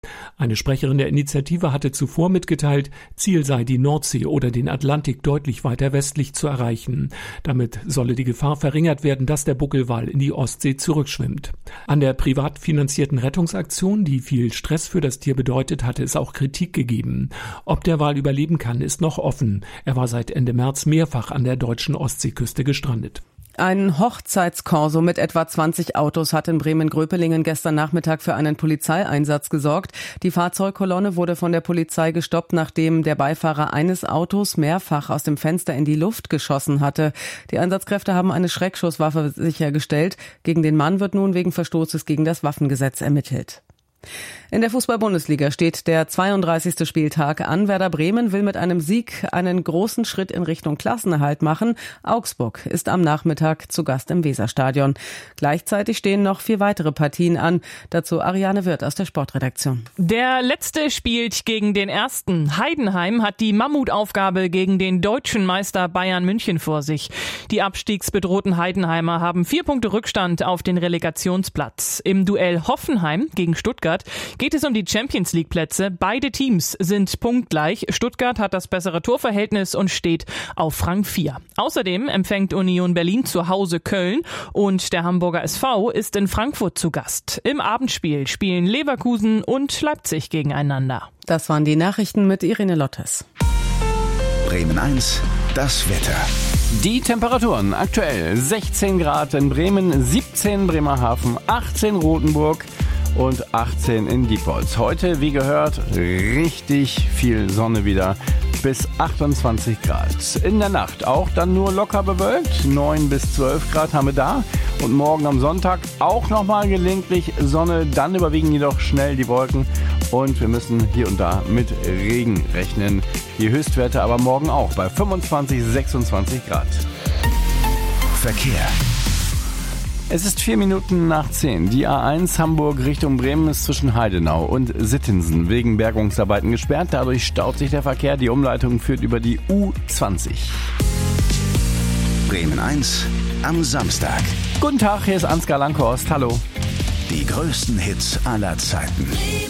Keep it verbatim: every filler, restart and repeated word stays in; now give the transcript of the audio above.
Eine Sprecherin der Initiative hatte zuvor mitgeteilt, Ziel sei die Nordsee oder den Atlantik deutlich weiter westlich zu erreichen. Damit solle die Gefahr verringert werden, dass der Buckelwal in die Ostsee zurückschwimmt. An der privat finanzierten Rettungsaktion, die viel Stress für das Tier bedeutet, hatte es auch Kritik gegeben. Ob der Wal überleben kann, ist noch offen. Er war seit Ende März mehrfach an der deutschen Ostseeküste gestrandet. Ein Hochzeitskorso mit etwa zwanzig Autos hat in Bremen-Gröpelingen gestern Nachmittag für einen Polizeieinsatz gesorgt. Die Fahrzeugkolonne wurde von der Polizei gestoppt, nachdem der Beifahrer eines Autos mehrfach aus dem Fenster in die Luft geschossen hatte. Die Einsatzkräfte haben eine Schreckschusswaffe sichergestellt. Gegen den Mann wird nun wegen Verstoßes gegen das Waffengesetz ermittelt. In der Fußball-Bundesliga steht der zweiunddreißigste Spieltag an. Werder Bremen will mit einem Sieg einen großen Schritt in Richtung Klassenerhalt machen. Augsburg ist am Nachmittag zu Gast im Weserstadion. Gleichzeitig stehen noch vier weitere Partien an. Dazu Ariane Wirth aus der Sportredaktion. Der letzte spielt gegen den ersten. Heidenheim hat die Mammutaufgabe gegen den deutschen Meister Bayern München vor sich. Die abstiegsbedrohten Heidenheimer haben vier Punkte Rückstand auf den Relegationsplatz. Im Duell Hoffenheim gegen Stuttgart geht es um die Champions-League-Plätze. Beide Teams sind punktgleich. Stuttgart hat das bessere Torverhältnis und steht auf Rang vier. Außerdem empfängt Union Berlin zu Hause Köln und der Hamburger S V ist in Frankfurt zu Gast. Im Abendspiel spielen Leverkusen und Leipzig gegeneinander. Das waren die Nachrichten mit Irene Lottes. Bremen eins, das Wetter. Die Temperaturen aktuell sechzehn Grad in Bremen, siebzehn Bremerhaven, achtzehn Rothenburg und achtzehn in Diepholz. Heute, wie gehört, richtig viel Sonne wieder, bis achtundzwanzig Grad. In der Nacht auch dann nur locker bewölkt, neun bis zwölf Grad haben wir da. Und morgen am Sonntag auch nochmal gelegentlich Sonne, dann überwiegen jedoch schnell die Wolken und wir müssen hier und da mit Regen rechnen. Die Höchstwerte aber morgen auch bei fünfundzwanzig, sechsundzwanzig Grad. Verkehr. Es ist vier Minuten nach zehn. Die A eins Hamburg Richtung Bremen ist zwischen Heidenau und Sittensen wegen Bergungsarbeiten gesperrt. Dadurch staut sich der Verkehr. Die Umleitung führt über die U zwanzig. Bremen eins am Samstag. Guten Tag, hier ist Ansgar Lankhorst. Hallo. Die größten Hits aller Zeiten.